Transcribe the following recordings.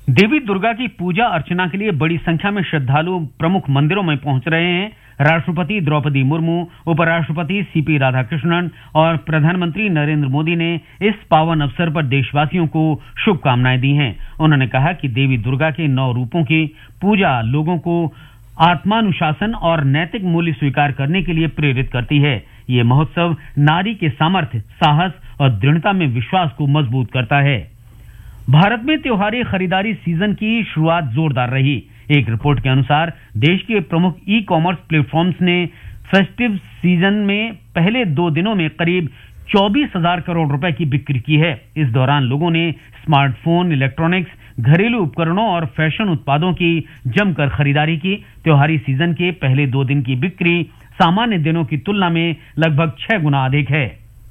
देवी दुर्गा की पूजा अर्चना के लिए बड़ी संख्या में श्रद्धालु प्रमुख मंदिरों में पहुंच रहे हैं। राष्ट्रपति द्रौपदी मुर्मू, उपराष्ट्रपति सीपी राधाकृष्णन और प्रधानमंत्री नरेंद्र मोदी ने इस पावन अवसर पर देशवासियों को शुभकामनाएं दी हैं। उन्होंने कहा कि देवी दुर्गा के 9 रूपों की पूजा लोगों को आत्मानुशासन और नैतिक मूल्य स्वीकार करने के लिए प्रेरित करती है। ये महोत्सव नारी के सामर्थ्य, साहस और दृढ़ता में विश्वास को मजबूत करता है। भारत में त्योहारी खरीदारी सीजन की शुरुआत जोरदार रही। एक रिपोर्ट के अनुसार देश के प्रमुख ई कॉमर्स प्लेटफॉर्म्स ने फेस्टिव सीजन में पहले 2 दिनों में करीब 24,000 करोड़ रुपए की बिक्री की है। इस दौरान लोगों ने स्मार्टफोन, इलेक्ट्रॉनिक्स, घरेलू उपकरणों और फैशन उत्पादों की जमकर खरीदारी की। त्योहारी सीजन के पहले 2 दिन की बिक्री सामान्य दिनों की तुलना में लगभग 6 गुना अधिक है।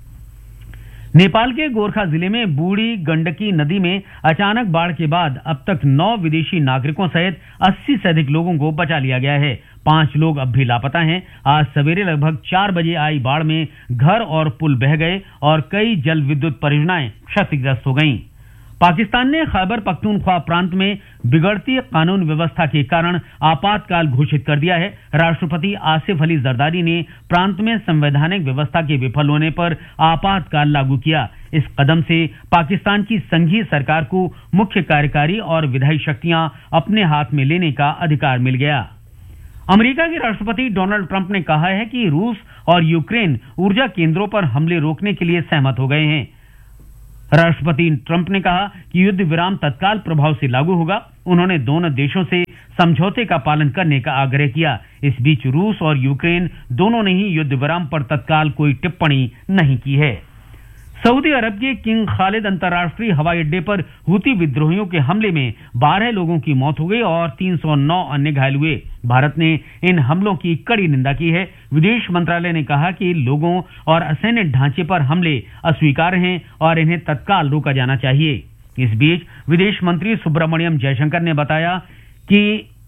नेपाल के गोरखा जिले में बूढ़ी गंडकी नदी में अचानक बाढ़ के बाद अब तक 9 विदेशी नागरिकों सहित 80 से अधिक लोगों को बचा लिया गया है। 5 लोग अब भी लापता हैं। आज सवेरे लगभग 4 बजे आई बाढ़ में घर और पुल बह गए और कई जल विद्युत परियोजनाएं क्षतिग्रस्त हो गईं। पाकिस्तान ने खैबर पख्तूनख्वा प्रांत में बिगड़ती कानून व्यवस्था के कारण आपातकाल घोषित कर दिया है। राष्ट्रपति आसिफ अली जरदारी ने प्रांत में संवैधानिक व्यवस्था के विफल होने पर आपातकाल लागू किया। इस कदम से पाकिस्तान की संघीय सरकार को मुख्य कार्यकारी और विधायी शक्तियां अपने हाथ में लेने का अधिकार मिल गया। अमेरिका के राष्ट्रपति डोनाल्ड ट्रंप ने कहा है कि रूस और यूक्रेन ऊर्जा केंद्रों पर हमले रोकने के लिए सहमत हो गए हैं। राष्ट्रपति ट्रंप ने कहा कि युद्ध विराम तत्काल प्रभाव से लागू होगा। उन्होंने दोनों देशों से समझौते का पालन करने का आग्रह किया। इस बीच रूस और यूक्रेन दोनों ने ही युद्ध विराम पर तत्काल कोई टिप्पणी नहीं की है। सऊदी अरब के किंग खालिद अंतर्राष्ट्रीय हवाई अड्डे पर हुती विद्रोहियों के हमले में 12 लोगों की मौत हो गई और 309 अन्य घायल हुए। भारत ने इन हमलों की कड़ी निंदा की है। विदेश मंत्रालय ने कहा कि लोगों और असैन्य ढांचे पर हमले अस्वीकार्य हैं और इन्हें तत्काल रोका जाना चाहिए। इस बीच विदेश मंत्री सुब्रमण्यम जयशंकर ने बताया कि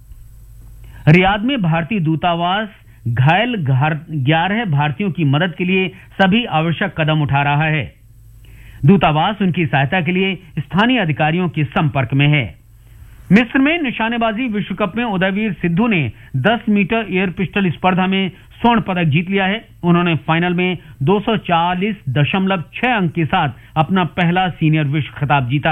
रियाद में भारतीय दूतावास घायल 11 भारतीयों की मदद के लिए सभी आवश्यक कदम उठा रहा है। दूतावास उनकी सहायता के लिए स्थानीय अधिकारियों के संपर्क में है। मिस्र में निशानेबाजी विश्व कप में उदयवीर सिद्धू ने 10 मीटर एयर पिस्टल स्पर्धा में स्वर्ण पदक जीत लिया है। उन्होंने फाइनल में 240.6 अंक के साथ अपना पहला सीनियर विश्व खिताब जीता।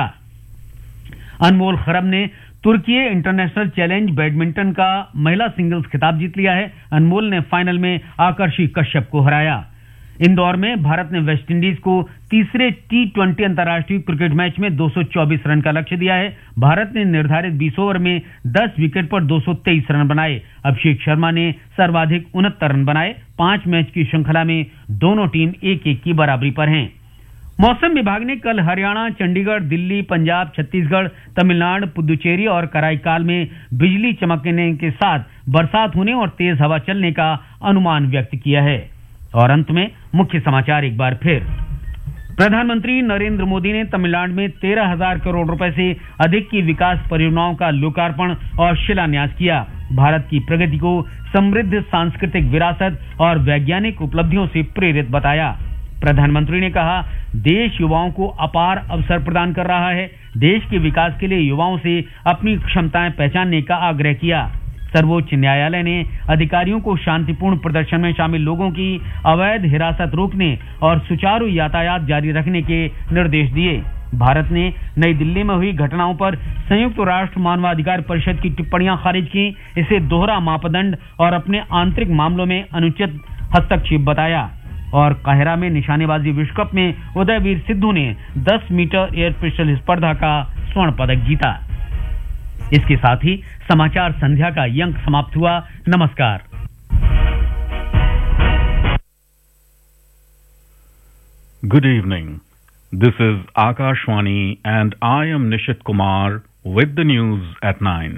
अनमोल खरब ने तुर्की इंटरनेशनल चैलेंज बैडमिंटन का महिला सिंगल्स खिताब जीत लिया है। अनमोल ने फाइनल में आकर्षी कश्यप को हराया। इंदौर में भारत ने वेस्टइंडीज को तीसरे T20 अंतर्राष्ट्रीय क्रिकेट मैच में 224 रन का लक्ष्य दिया है। भारत ने निर्धारित 20 ओवर में 10 विकेट पर 223 रन बनाए। अभिषेक शर्मा ने सर्वाधिक 69 रन बनाए। 5 मैच की श्रृंखला में दोनों टीम 1-1 की बराबरी पर हैं। मौसम विभाग ने कल हरियाणा, चंडीगढ़, दिल्ली, पंजाब, छत्तीसगढ़, तमिलनाडु, पुदुचेरी और कराईकाल में बिजली चमकने के साथ बरसात होने और तेज हवा चलने का अनुमान व्यक्त किया है। और अंत में मुख्य समाचार एक बार फिर। प्रधानमंत्री नरेंद्र मोदी ने तमिलनाडु में 13,000 करोड़ रुपए से अधिक की विकास परियोजनाओं का लोकार्पण और शिलान्यास किया। भारत की प्रगति को समृद्ध सांस्कृतिक विरासत और वैज्ञानिक उपलब्धियों से प्रेरित बताया। प्रधानमंत्री ने कहा, देश युवाओं को अपार अवसर प्रदान कर रहा है। देश के विकास के लिए युवाओं से अपनी क्षमताएं पहचानने का आग्रह किया। सर्वोच्च न्यायालय ने अधिकारियों को शांतिपूर्ण प्रदर्शन में शामिल लोगों की अवैध हिरासत रोकने और सुचारू यातायात जारी रखने के निर्देश दिए। भारत ने नई दिल्ली में हुई घटनाओं पर संयुक्त राष्ट्र मानवाधिकार परिषद की टिप्पणियां खारिज की। इसे दोहरा मापदंड और अपने आंतरिक मामलों में अनुचित हस्तक्षेप बताया। और काहिरा में निशानेबाजी विश्व कप में उदयवीर सिद्धू ने 10 मीटर एयर पिस्टल स्पर्धा का स्वर्ण पदक जीता। इसके साथ ही समाचार संध्या का ये अंक समाप्त हुआ। नमस्कार। Good evening. This is Akashwani and I am Nishit Kumar with the news at 9.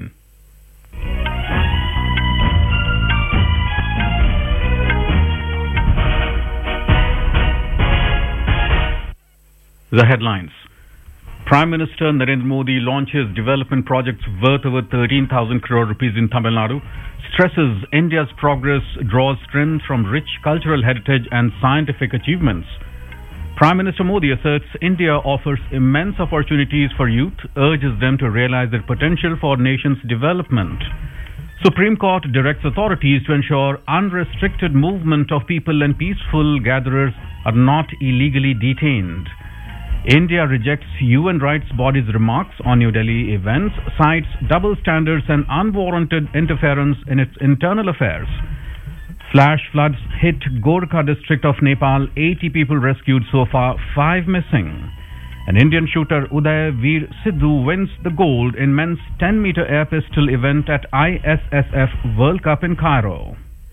The headlines. Prime Minister Narendra Modi launches development projects worth over 13,000 crore rupees in Tamil Nadu, stresses India's progress draws strength from rich cultural heritage and scientific achievements. Prime Minister Modi asserts India offers immense opportunities for youth, urges them to realize their potential for nation's development. Supreme Court directs authorities to ensure unrestricted movement of people and peaceful gatherers are not illegally detained. India rejects UN rights body's remarks on New Delhi events, cites double standards and unwarranted interference in its internal affairs. Flash floods hit Gorkha district of Nepal, 80 people rescued so far, 5 missing. An Indian shooter Uday Veer Sidhu wins the gold in men's 10-meter air pistol event at ISSF World Cup in Cairo.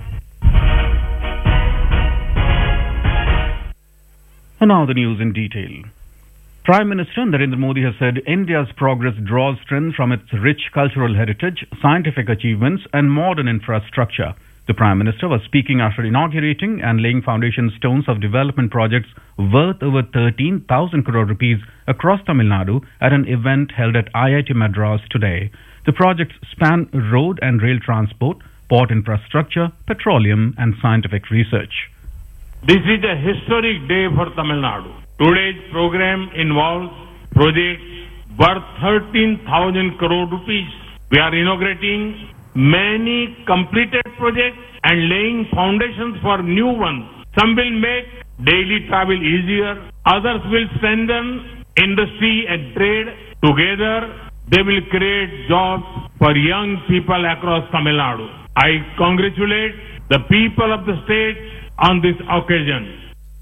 And now the news in detail. Prime Minister Narendra Modi has said India's progress draws strength from its rich cultural heritage, scientific achievements and modern infrastructure. The Prime Minister was speaking after inaugurating and laying foundation stones of development projects worth over 13,000 crore rupees across Tamil Nadu at an event held at IIT Madras today. The projects span road and rail transport, port infrastructure, petroleum and scientific research. This is a historic day for Tamil Nadu. Today's program involves projects worth 13,000 crore rupees. We are inaugurating many completed projects and laying foundations for new ones. Some will make daily travel easier. Others will strengthen industry and trade. Together, they will create jobs for young people across Tamil Nadu. I congratulate the people of the state on this occasion.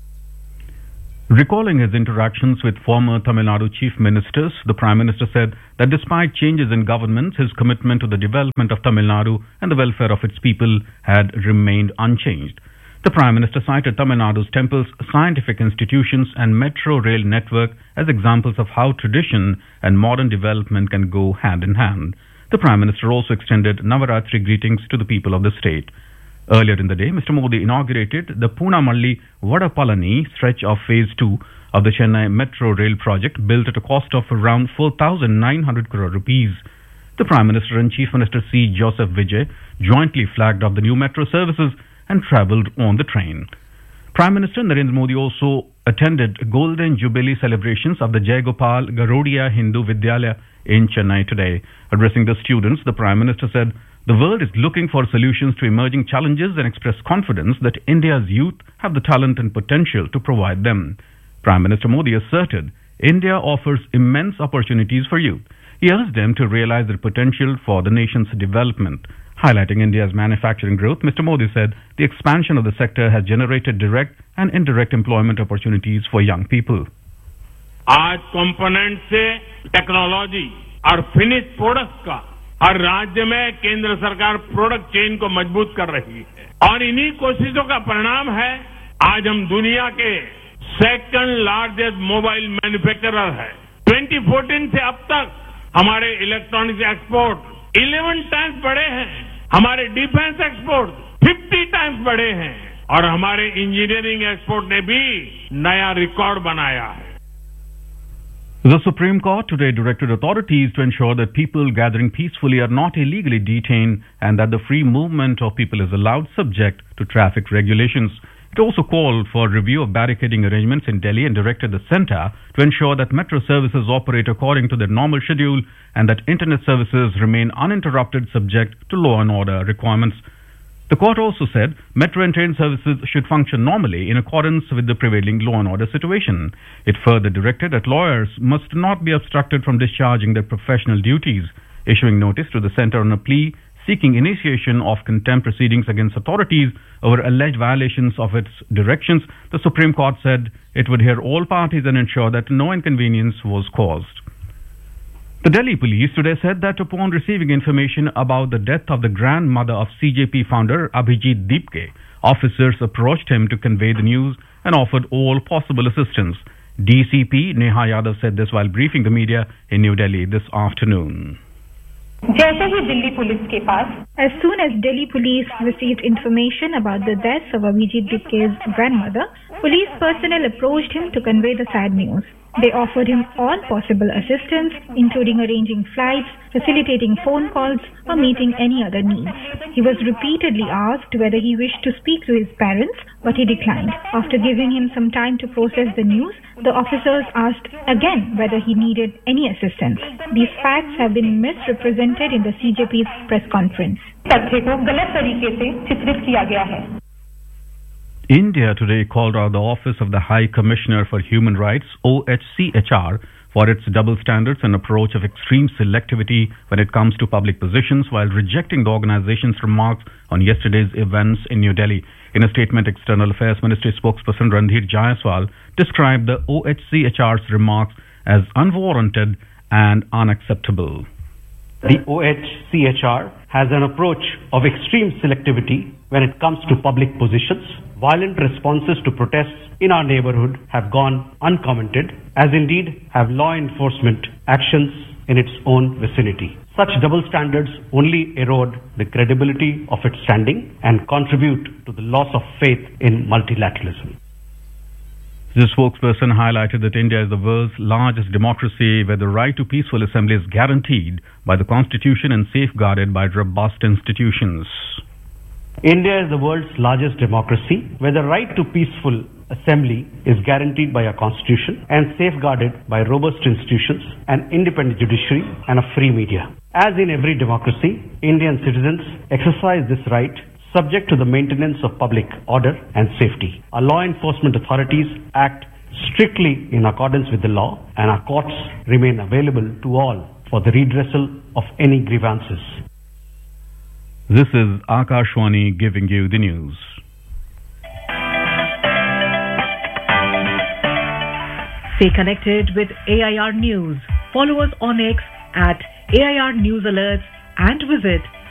Recalling his interactions with former Tamil Nadu chief ministers, the Prime Minister said that despite changes in governments, his commitment to the development of Tamil Nadu and the welfare of its people had remained unchanged. The Prime Minister cited Tamil Nadu's temples, scientific institutions and metro rail network as examples of how tradition and modern development can go hand in hand. The Prime Minister also extended Navaratri greetings to the people of the state. Earlier in the day, Mr. Modi inaugurated the Poonamalli Vadapalani stretch of Phase 2 of the Chennai Metro Rail project, built at a cost of around 4,900 crore rupees. The Prime Minister and Chief Minister C. Joseph Vijay jointly flagged off the new metro services and travelled on the train. Prime Minister Narendra Modi also attended Golden Jubilee celebrations of the Jayagopal Garodia Hindu Vidyalaya in Chennai today. Addressing the students, the Prime Minister said, "The world is looking for solutions to emerging challenges and expressed confidence that India's youth have the talent and potential to provide them." Prime Minister Modi asserted India offers immense opportunities for youth. He urged them to realize their potential for the nation's development. Highlighting India's manufacturing growth, Mr. Modi said the expansion of the sector has generated direct and indirect employment opportunities for young people. आज component से technology और finish products का हर राज्य में केंद्र सरकार product chain को मजबूत कर रही है और इन्हीं कोशिशों का परिणाम है आज हम दुनिया के सेकंड लार्जेस्ट मोबाइल मैन्युफैक्चरर है। 2014 से अब तक हमारे इलेक्ट्रॉनिक्स एक्सपोर्ट 11 टाइम्स बढ़े हैं, हमारे डिफेंस एक्सपोर्ट 50 टाइम्स बढ़े हैं और हमारे इंजीनियरिंग एक्सपोर्ट ने भी नया रिकॉर्ड बनाया है। The Supreme Court today directed authorities to ensure that people gathering peacefully are not illegally detained and that the free movement of people is allowed subject to traffic regulations. It also called for review of barricading arrangements in Delhi and directed the centre to ensure that metro services operate according to their normal schedule and that internet services remain uninterrupted subject to law and order requirements. The court also said metro and train services should function normally in accordance with the prevailing law and order situation. It further directed that lawyers must not be obstructed from discharging their professional duties. Issuing notice to the centre on a plea seeking initiation of contempt proceedings against authorities over alleged violations of its directions, the Supreme Court said it would hear all parties and ensure that no inconvenience was caused. The Delhi police today said that upon receiving information about the death of the grandmother of CJP founder Abhijit Deepke, officers approached him to convey the news and offered all possible assistance. DCP Neha Yadav said this while briefing the media in New Delhi this afternoon. जैसे ही Delhi police के पास as soon as Delhi police received information about the death of Abhijit Deepke's grandmother, police personnel approached him to convey the sad news. They offered him all possible assistance, including arranging flights, facilitating phone calls, or meeting any other needs. He was repeatedly asked whether he wished to speak to his parents, but he declined. After giving him some time to process the news, the officers asked again whether he needed any assistance. These facts have been misrepresented in the CJP's press conference. India today called out the Office of the High Commissioner for Human Rights, OHCHR, for its double standards and approach of extreme selectivity when it comes to public positions, while rejecting the organization's remarks on yesterday's events in New Delhi. In a statement, External Affairs Ministry spokesperson Randhir Jaiswal described the OHCHR's remarks as unwarranted and unacceptable. The OHCHR has an approach of extreme selectivity when it comes to public positions. Violent responses to protests in our neighborhood have gone uncommented, as indeed have law enforcement actions in its own vicinity. Such double standards only erode the credibility of its standing and contribute to the loss of faith in multilateralism. The spokesperson highlighted that India is the world's largest democracy, where the right to peaceful assembly is guaranteed by the constitution and safeguarded by robust institutions. India is the world's largest democracy, where the right to peaceful assembly is guaranteed by a constitution and safeguarded by robust institutions, an independent judiciary, and a free media. As in every democracy, Indian citizens exercise this right subject to the maintenance of public order and safety. Our law enforcement authorities act strictly in accordance with the law, and our courts remain available to all for the redressal of any grievances. This is Akashwani giving you the news. Stay connected with AIR News. Follow us on X at AIR News Alerts and visit